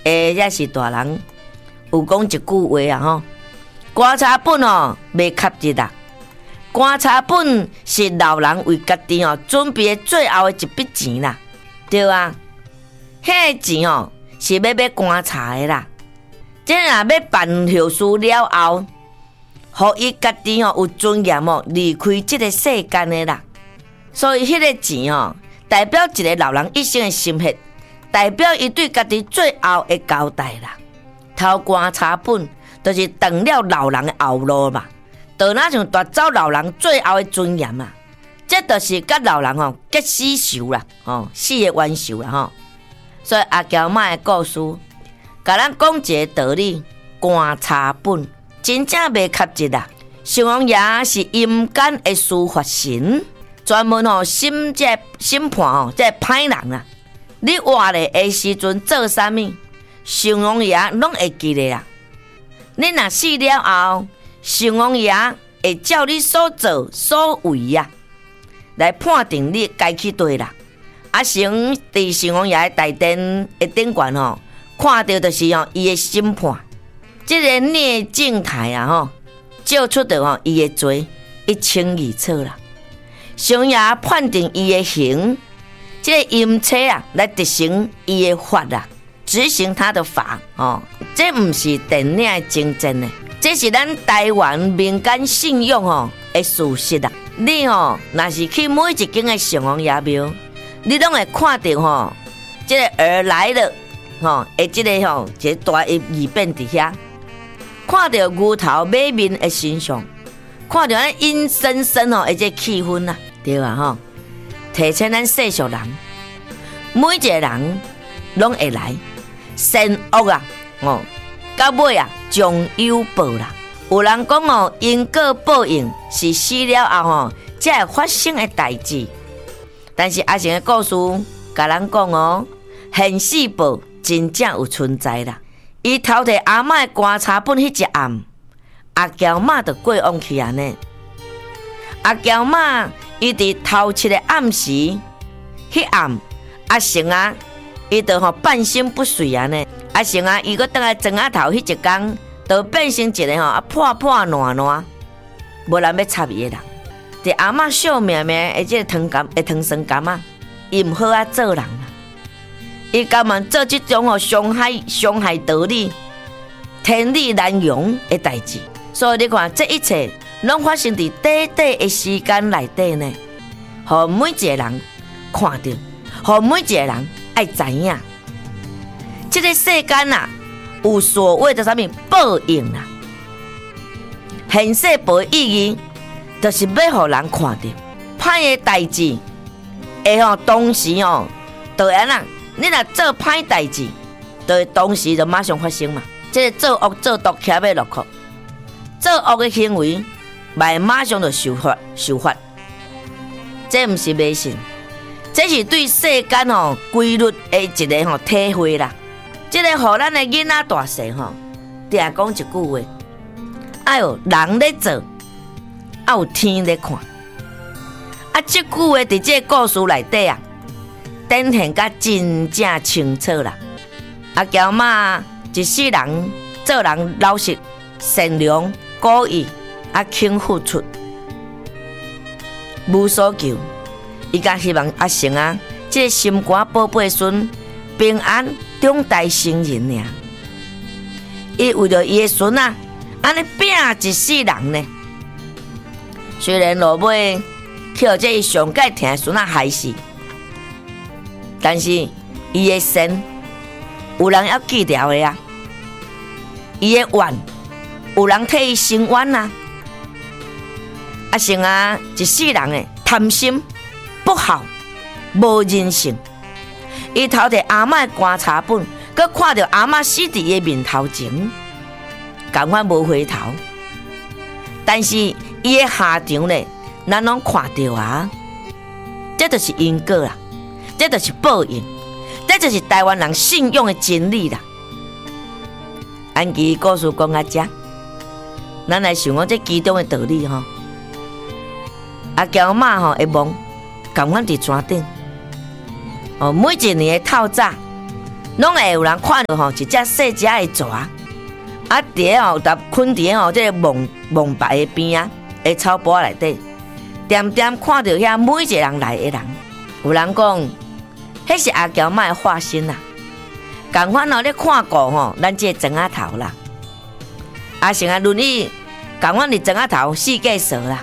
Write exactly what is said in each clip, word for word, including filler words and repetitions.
诶，也是大人有讲一句话啊吼，观察本哦，袂吸日啦。观察本是老人为家己哦准备最后的一笔钱啦，对啊，迄个钱哦是要要观察的啦。即若要办后事了后，互伊家己哦有尊严哦离开即个世间的啦。所以迄个钱哦，代表一个老人一生的心血，代表伊对家己最后的交代啦。偷观察本，就是断了老人的后路嘛。就那像夺走老人最后的尊严啊，这就是甲老人吼结死仇啦，吼死的冤仇啦吼。所以阿娇妈的故事，甲咱讲一个道理：观察本真正袂吸日啦。上王爷是阴间的司法神，专门吼审这审判吼这歹人啊。你活咧的时阵做啥物，上王爷拢会记咧啦。你若死了后，上王爷会照你所做所为啊，来判定你该去对啦。啊，成伫上王爷的大殿的顶悬吼，看到就是吼伊的审判，即、這个聂正台啊吼，照出着吼伊的罪一清二楚啦。上王爷判定伊的刑，即、這个阴差啊来执行伊的法啦，执行他的法哦，这毋是电影的真正的。这是咱台湾民间信仰吼的事实啦。你吼，若是去每一间的上王爷庙，你拢会看到吼，这个儿来了吼，诶，这个吼，一个大义变伫遐，看到牛头马面的形象，看到咱阴森森吼，的这气氛啦，对啊吼，提醒咱世俗人，每一个人拢会来，善恶啊，哦。到尾啊，将有报啦。有人讲哦，因果报应是死了后吼才会发生的代志。但是阿成的故事，甲咱讲哦，现世报真正有存在啦。伊偷摕阿嬷的观察本迄一暗，阿娇妈就过往去安尼。阿娇妈伊伫头七的暗时，迄暗阿成啊，伊就吼半身不遂安尼。阿成啊，伊搁倒来庄仔头迄一天，就变成一个吼啊破破烂烂，无人要插伊的人。伫阿嬷笑命命的即个汤柑，的汤酸柑啊，伊毋好啊做人啊。伊甘愿做即种吼伤害、伤害道理、天理难容的代志。所以你看，这一切拢发生伫短短的时间内底呢，互每一个人看到，互每一个人爱知影。这个世间啊，有所谓的啥物报应啊？现世报意义，就是要互人看到歹的代志，会吼当时哦，就安那，你若做歹代志，就会当时就马上发生嘛。这个做恶做毒，徛要落库，做恶的行为，咪马上就受罚受罚。这毋是迷信，这是对世间吼规律的一个吼体会啦。这个互咱的囡仔大细吼，定讲一句话：哎哟，人咧做，啊有天咧看。啊，这句话伫这个故事内底啊，展现甲真正清楚啦。阿娇妈一世人做人老实、善良、故意，啊肯付出，无所求。伊甲希望阿成啊，这个心肝宝贝孙平安。长大成人尔，伊为着伊的孙啊，安尼拼一世人呢。虽然落尾去互这伊上界疼的孙啊害死，但是伊的善有人要记牢的啊，伊的怨有人替伊伸冤啊。啊，成啊一世人的贪心、不好、无人性。伊偷摕阿嬷的观察本，佮看到阿嬷死伫伊面头前，赶快无回头。但是伊的下场呢，咱拢看到啊，这就是因果啦，这就是报应，这就是台湾人信仰的真理啦。安琪故事讲到这，咱来想讲这其中的道理吼。阿娇妈吼会梦，赶快伫床顶。哦，每一年的透早， 拢会有人看到吼一只细只的蛇，啊，伫咧吼，搭困伫咧吼，这个梦梦白的边啊，的草坡内底，点点看到遐每一个人来的人，有人讲，迄是阿娇妈的化身啦。共款吼，咧看过吼，咱这庄仔头啦，阿成啊轮椅，共款伫庄仔头四界蛇啦，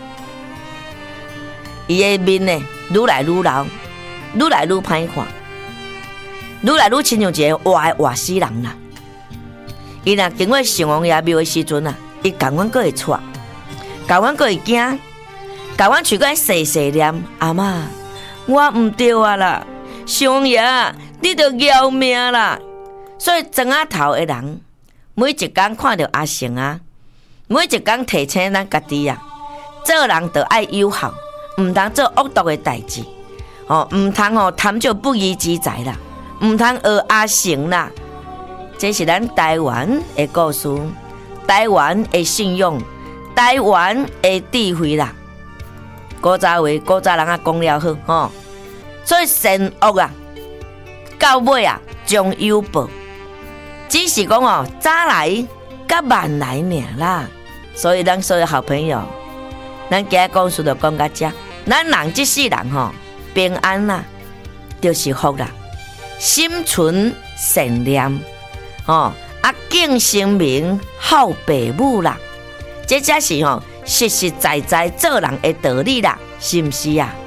伊的面呢，愈来愈老，愈来愈歹看。愈来愈亲像一个活的活死人啦！伊若经过城隍爷庙的时阵啊，伊共阮阁会错，共阮阁会惊，共阮喙甲细细念阿嬷，我毋对啊啦，城隍爷你着饶命啦！所以庄仔头的人，每一工看到阿成啊，每一工提醒咱家己啊，做人着爱友好，毋通做恶毒的代志，哦，毋通吼贪少不义之财啦。唔通学阿成啦，这是咱台湾的故事，台湾的信用，台湾的智慧啦。古早话，古早人啊讲了好吼，所以善恶啊，到尾啊将有报，只是讲哦，早来甲晚来尔啦。所以咱所有好朋友，咱今日故事就讲到这，咱人这世人吼平安啦，就是福啦。心存善念，哦，啊敬生命，好父母啦，这才是吼、哦、实实在在做人的道理啦，是毋是啊？